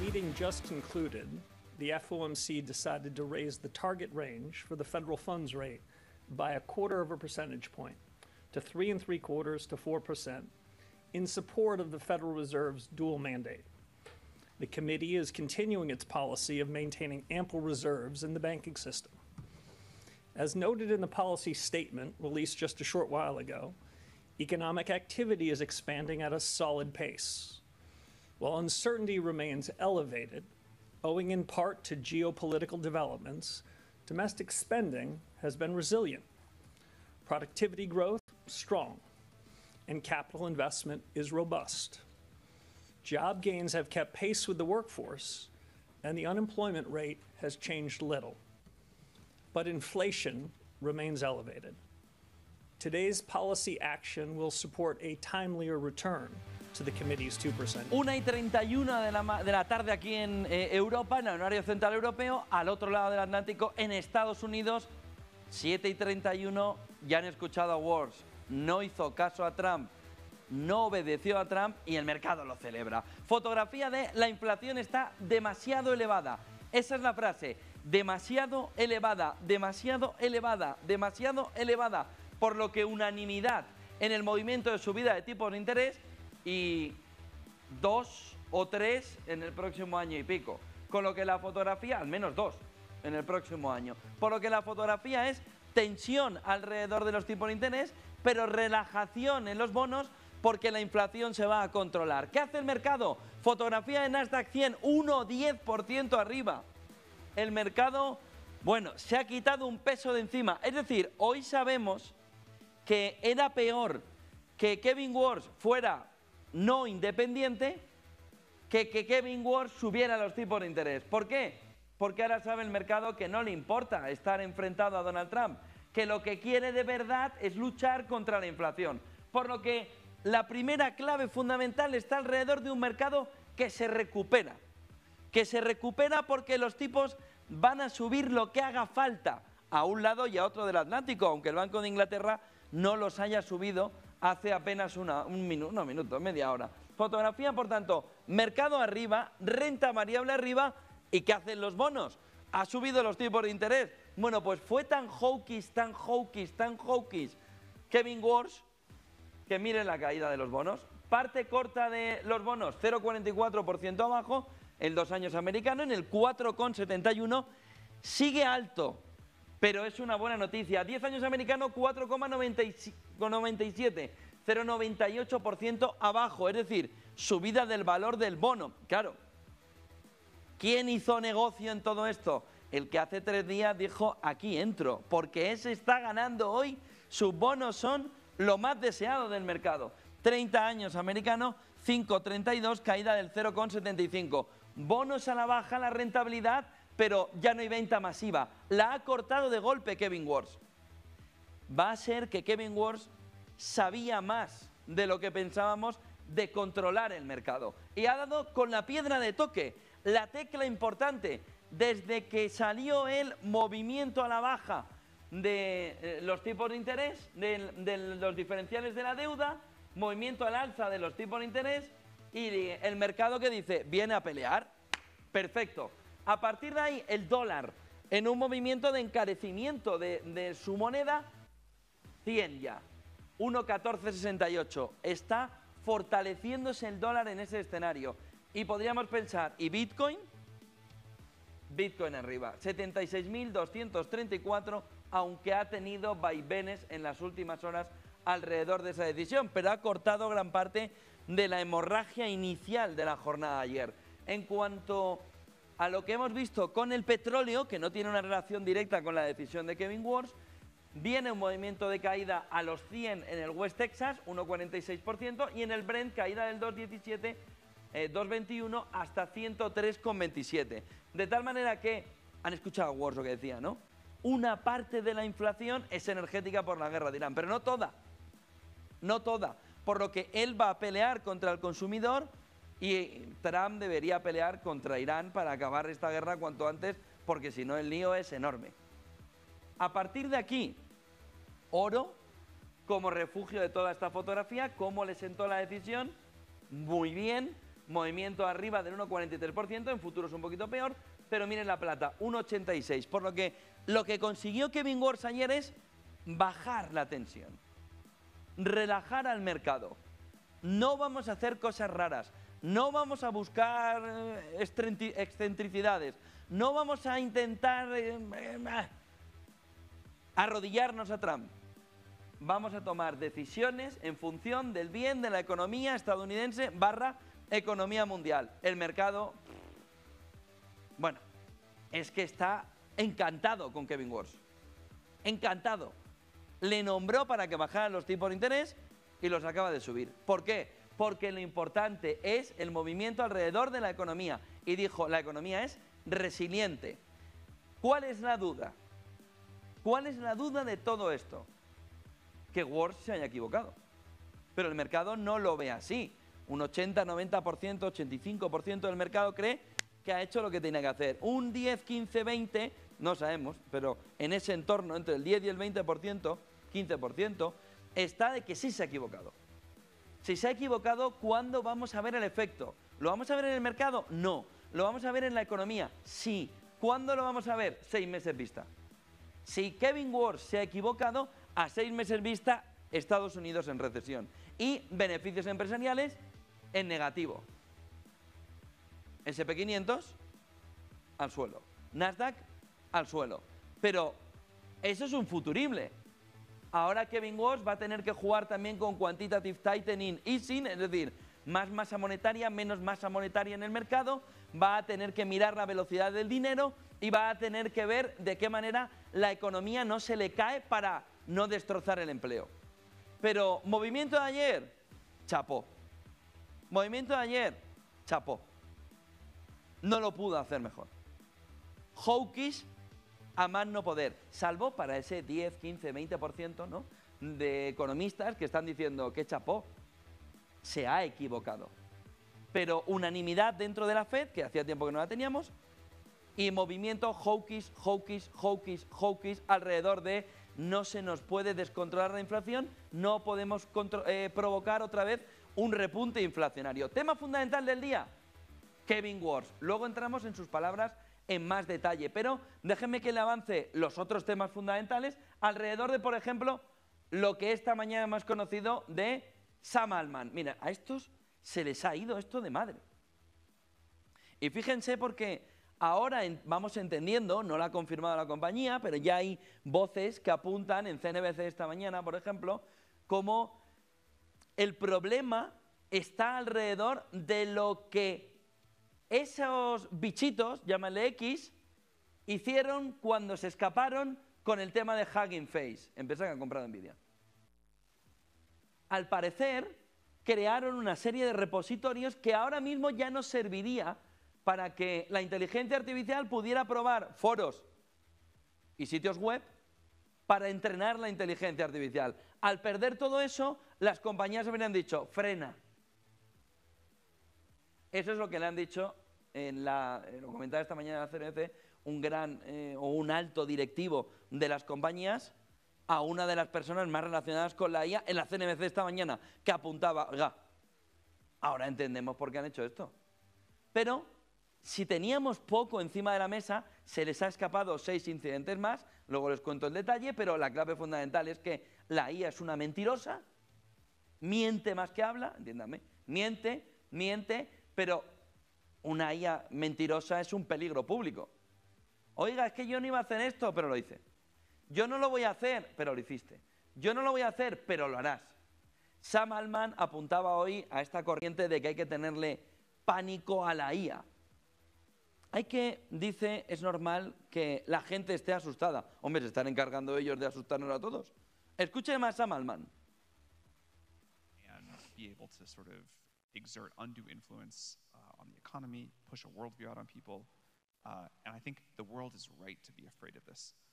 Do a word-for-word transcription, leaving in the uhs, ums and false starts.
meeting just concluded, the F O M C decided to raise the target range for the federal funds rate by a quarter of a percentage point to three and three quarters to four percent in support of the Federal Reserve's dual mandate. The committee is continuing its policy of maintaining ample reserves in the banking system. As noted in the policy statement released just a short while ago, economic activity is expanding at a solid pace. While uncertainty remains elevated, owing in part to geopolitical developments, domestic spending has been resilient. Productivity growth, strong, and capital investment is robust. Job gains have kept pace with the workforce, and the unemployment rate has changed little. But inflation remains elevated. Today's policy action will support a timelier return to the committee's two percent. una y treinta y una de la, de la tarde aquí en eh, Europa, en el horario central europeo, al otro lado del Atlántico, en Estados Unidos, siete y treinta y uno, ya han escuchado a Wars, no hizo caso a Trump, no obedeció a Trump y el mercado lo celebra. Fotografía de la inflación está demasiado elevada. Esa es la frase, demasiado elevada, demasiado elevada, demasiado elevada, por lo que unanimidad en el movimiento de subida de tipos de interés y dos o tres en el próximo año y pico. Con lo que la fotografía, al menos dos en el próximo año. Por lo que la fotografía es tensión alrededor de los tipos de interés, pero relajación en los bonos porque la inflación se va a controlar. ¿Qué hace el mercado? Fotografía de Nasdaq cien, uno coma diez por ciento arriba. El mercado, bueno, se ha quitado un peso de encima. Es decir, hoy sabemos que era peor que Kevin Wars fuera no independiente que que Kevin Wars subiera los tipos de interés. ¿Por qué? Porque ahora sabe el mercado que no le importa estar enfrentado a Donald Trump, que lo que quiere de verdad es luchar contra la inflación. Por lo que la primera clave fundamental está alrededor de un mercado que se recupera. Que se recupera porque los tipos van a subir lo que haga falta a un lado y a otro del Atlántico, aunque el Banco de Inglaterra no los haya subido hace apenas una, un minuto, no minuto, media hora. Fotografía, por tanto, mercado arriba, renta variable arriba. ¿Y qué hacen los bonos? Ha subido los tipos de interés. Bueno, pues fue tan hawkish, tan hawkish, tan hawkish Kevin Wars, que miren la caída de los bonos. Parte corta de los bonos, cero coma cuarenta y cuatro por ciento abajo, el dos años americano, en el cuatro coma setenta y uno, sigue alto, pero es una buena noticia. diez años americano, cuatro coma noventa y siete, cero coma noventa y ocho por ciento abajo, es decir, subida del valor del bono. Claro, ¿quién hizo negocio en todo esto? El que hace tres días dijo, aquí entro, porque ese está ganando hoy, sus bonos son lo más deseado del mercado. treinta años americano, cinco coma treinta y dos, caída del cero coma setenta y cinco. Bonos a la baja, la rentabilidad, pero ya no hay venta masiva. La ha cortado de golpe Kevin Wars. Va a ser que Kevin Wars sabía más de lo que pensábamos de controlar el mercado. Y ha dado con la piedra de toque, la tecla importante, desde que salió el movimiento a la baja de eh, los tipos de interés, de, de los diferenciales de la deuda, movimiento al alza de los tipos de interés y el mercado que dice, viene a pelear, perfecto. A partir de ahí, el dólar, en un movimiento de encarecimiento de, de su moneda, cien ya, uno coma catorce sesenta y ocho, está fortaleciéndose el dólar en ese escenario. Y podríamos pensar, ¿y Bitcoin? Bitcoin arriba, setenta y seis mil doscientos treinta y cuatro, aunque ha tenido vaivenes en las últimas horas alrededor de esa decisión, pero ha cortado gran parte de la hemorragia inicial de la jornada de ayer. En cuanto a lo que hemos visto con el petróleo, que no tiene una relación directa con la decisión de Kevin Wars, viene un movimiento de caída a los cien en el West Texas, uno coma cuarenta y seis por ciento, y en el Brent caída del dos coma diecisiete, eh, dos coma veintiuno hasta ciento tres coma veintisiete. De tal manera que, han escuchado a Wars lo que decía, ¿no? Una parte de la inflación es energética por la guerra de Irán, pero no toda, no toda, por lo que él va a pelear contra el consumidor y Trump debería pelear contra Irán para acabar esta guerra cuanto antes, porque si no el lío es enorme. A partir de aquí, oro como refugio de toda esta fotografía. ¿Cómo le sentó la decisión? Muy bien, movimiento arriba del uno coma cuarenta y tres por ciento, en futuros un poquito peor, pero miren la plata, uno coma ochenta y seis, por lo que lo que consiguió Kevin Wars ayer es bajar la tensión, relajar al mercado. No vamos a hacer cosas raras, no vamos a buscar eh, excentricidades, no vamos a intentar eh, eh, arrodillarnos a Trump. Vamos a tomar decisiones en función del bien de la economía estadounidense barra economía mundial. El mercado, bueno, es que está encantado con Kevin Wars. Encantado. Le nombró para que bajaran los tipos de interés y los acaba de subir. ¿Por qué? Porque lo importante es el movimiento alrededor de la economía. Y dijo, la economía es resiliente. ¿Cuál es la duda? ¿Cuál es la duda de todo esto? Que Wars se haya equivocado. Pero el mercado no lo ve así. Un ochenta, noventa por ciento, ochenta y cinco por ciento del mercado cree que ha hecho lo que tenía que hacer. Un diez, quince, veinte, no sabemos, pero en ese entorno, entre el diez y el veinte por ciento, quince por ciento, está de que sí se ha equivocado. Si se ha equivocado, ¿cuándo vamos a ver el efecto? ¿Lo vamos a ver en el mercado? No. ¿Lo vamos a ver en la economía? Sí. ¿Cuándo lo vamos a ver? Seis meses vista. Si Kevin Wars se ha equivocado, a seis meses vista, Estados Unidos en recesión. Y beneficios empresariales en negativo. ese and pe quinientos al suelo. Nasdaq al suelo. Pero eso es un futurible. Ahora Kevin Wars va a tener que jugar también con quantitative tightening easing, es decir, más masa monetaria, menos masa monetaria en el mercado, va a tener que mirar la velocidad del dinero y va a tener que ver de qué manera la economía no se le cae para no destrozar el empleo. Pero movimiento de ayer, chapó. Movimiento de ayer, chapó. No lo pudo hacer mejor. Hawkish a más no poder, salvo para ese diez, quince, veinte por ciento, ¿no?, de economistas que están diciendo que chapó, se ha equivocado. Pero unanimidad dentro de la Fed, que hacía tiempo que no la teníamos, y movimiento hawkish, hawkish, hawkish, hawkish alrededor de no se nos puede descontrolar la inflación, no podemos eh, provocar otra vez un repunte inflacionario. Tema fundamental del día, Kevin Wars. Luego entramos en sus palabras en más detalle, pero déjenme que le avance los otros temas fundamentales alrededor de, por ejemplo, lo que esta mañana hemos conocido de Sam Altman. Mira, a estos se les ha ido esto de madre. Y fíjense porque ahora en, vamos entendiendo, no lo ha confirmado la compañía, pero ya hay voces que apuntan en C N B C esta mañana, por ejemplo, como el problema está alrededor de lo que esos bichitos, llámale X, hicieron cuando se escaparon con el tema de Hugging Face. Empiezan a comprar Nvidia. Al parecer, crearon una serie de repositorios que ahora mismo ya no serviría para que la inteligencia artificial pudiera probar foros y sitios web para entrenar la inteligencia artificial. Al perder todo eso, las compañías habrían dicho, frena. Eso es lo que le han dicho, en la, en lo comentaba esta mañana en la C N B C, un gran eh, o un alto directivo de las compañías a una de las personas más relacionadas con la I A en la C N B C esta mañana, que apuntaba, oiga, ahora entendemos por qué han hecho esto. Pero si teníamos poco encima de la mesa, se les ha escapado seis incidentes más, luego les cuento el detalle, pero la clave fundamental es que la I A es una mentirosa, miente más que habla, entiéndame, miente, miente, pero una I A mentirosa es un peligro público. Oiga, es que yo no iba a hacer esto, pero lo hice. Yo no lo voy a hacer, pero lo hiciste. Yo no lo voy a hacer, pero lo harás. Sam Altman apuntaba hoy a esta corriente de que hay que tenerle pánico a la I A. Hay que, dice, es normal que la gente esté asustada. Hombre, se están encargando ellos de asustarnos a todos. Escuchen más a Sam Altman. And be able to sort of exert undue influence uh, on the economy, push a worldview out on people. Uh, and I think the world is right to be afraid of this.